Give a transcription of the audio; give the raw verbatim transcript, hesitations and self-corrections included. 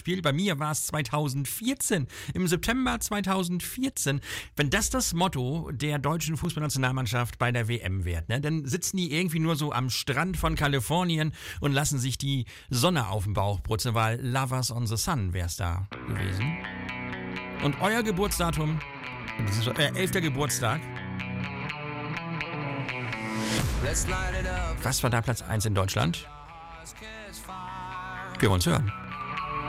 Beispiel. Bei mir war es zweitausendvierzehn, im September zweitausendvierzehn. Wenn das das Motto der deutschen Fußballnationalmannschaft bei der W M wird, ne, dann sitzen die irgendwie nur so am Strand von Kalifornien und lassen sich die Sonne auf den Bauch brutzen, weil Lovers on the Sun wäre es da gewesen. Und euer Geburtsdatum, äh, elfter Geburtstag. Was war da Platz eins in Deutschland? Wir wollen's hören.